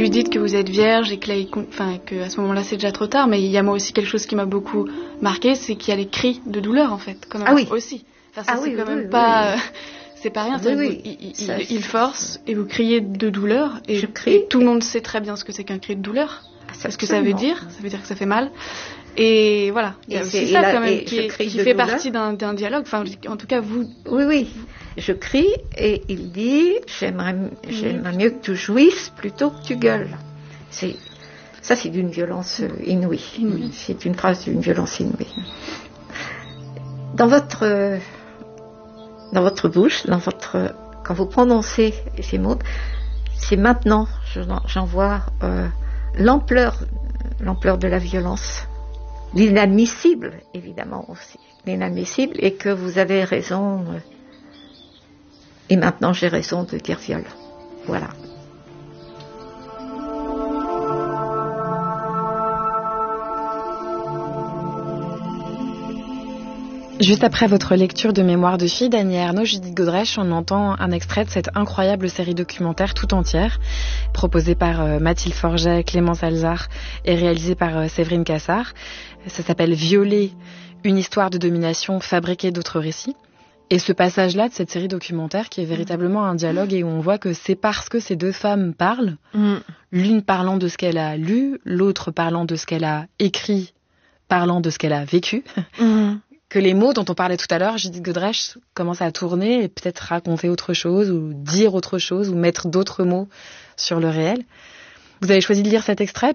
lui dites que vous êtes vierge et que à ce moment-là c'est déjà trop tard, mais il y a moi aussi quelque chose qui m'a beaucoup marqué, c'est qu'il y a les cris de douleur en fait, quand même. Ah oui. Aussi. Enfin, ça, Ah c'est oui, quand oui, même oui, pas... oui. C'est pas rien, il Ça, force et vous criez de douleur et, je crie, et tout le monde sait très bien ce que c'est qu'un cri de douleur. Parce que ça veut dire que ça fait mal. Et voilà, il y a aussi ça quand même qui fait partie d'un dialogue. Enfin, en tout cas, vous... Oui, je crie et il dit « J'aimerais mieux que tu jouisses plutôt que tu gueules ». Ça, c'est d'une violence inouïe. C'est une phrase d'une violence inouïe. Dans votre bouche, quand vous prononcez ces mots, c'est maintenant, j'en vois l'ampleur de la violence, l'inadmissible évidemment aussi, l'inadmissible, et que vous avez raison, et maintenant j'ai raison de dire viol. Voilà. Juste après votre lecture de Mémoire de fille d'Annie Ernaux, Judith Godrèche, on entend un extrait de cette incroyable série documentaire tout entière, proposée par Mathilde Forget, Clémence Alzard et réalisée par Séverine Cassard. Ça s'appelle « Violer, une histoire de domination fabriquée d'autres récits ». Et ce passage-là de cette série documentaire qui est véritablement un dialogue et où on voit que c'est parce que ces deux femmes parlent, l'une parlant de ce qu'elle a lu, l'autre parlant de ce qu'elle a écrit, parlant de ce qu'elle a vécu, que les mots dont on parlait tout à l'heure, Judith Godrèche, commencent à tourner et peut-être raconter autre chose ou dire autre chose ou mettre d'autres mots sur le réel. Vous avez choisi de lire cet extrait